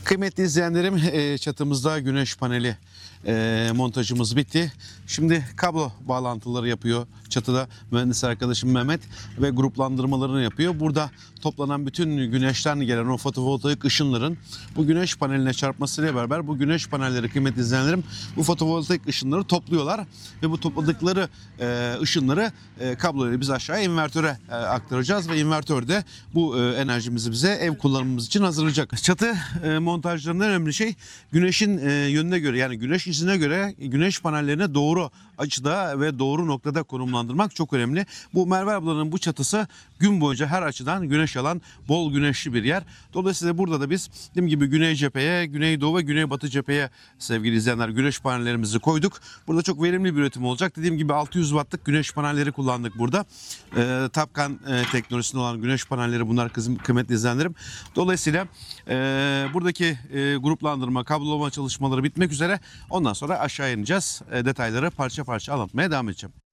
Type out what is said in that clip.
Kıymetli izleyenlerim, çatımızda güneş paneli montajımız bitti. Şimdi kablo bağlantıları yapıyor çatıda mühendis arkadaşım Mehmet ve gruplandırmalarını yapıyor. Burada toplanan bütün güneşten gelen o fotovoltaik ışınların bu güneş paneline çarpmasıyla beraber bu güneş panelleri, kıymetli izleyenlerim, bu fotovoltaik ışınları topluyorlar ve bu topladıkları ışınları kabloyla biz aşağıya invertöre aktaracağız ve invertörde bu enerjimizi bize ev kullanımımız için hazırlayacak. Çatı montajlarının en önemli şey güneşin yönüne göre, yani güneş izine göre güneş panellerine doğru açıda ve doğru noktada konumlandırmak çok önemli. Bu Merve ablanın bu çatısı gün boyunca her açıdan güneş alan bol güneşli bir yer. Dolayısıyla burada da biz dediğim gibi güney cepheye, güneydoğu ve güneybatı cepheye sevgili izleyenler güneş panellerimizi koyduk. Burada çok verimli bir üretim olacak. Dediğim gibi 600 wattlık güneş panelleri kullandık burada. Tapkan teknolojisinde olan güneş panelleri bunlar kıymetli izleyenlerim. Dolayısıyla buradaki gruplandırma, kablolama çalışmaları bitmek üzere. Ondan sonra aşağı ineceğiz. Detayları parça parça anlatmaya devam edeceğim.